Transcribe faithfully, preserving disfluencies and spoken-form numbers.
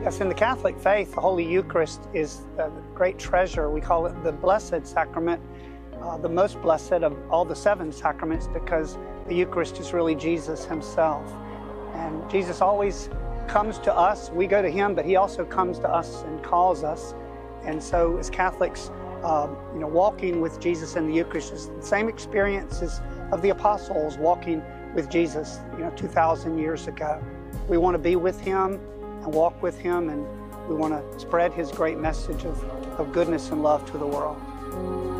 Yes, in the Catholic faith, the Holy Eucharist is a great treasure. We call it the Blessed Sacrament, uh, the most blessed of all the seven sacraments, because the Eucharist is really Jesus himself. And Jesus always comes to us. We go to him, but he also comes to us and calls us. And so as Catholics, uh, you know, walking with Jesus in the Eucharist is the same experiences of the apostles walking with Jesus, you know, two thousand years ago. We want to be with him and walk with him, and we want to spread his great message of, of goodness and love to the world.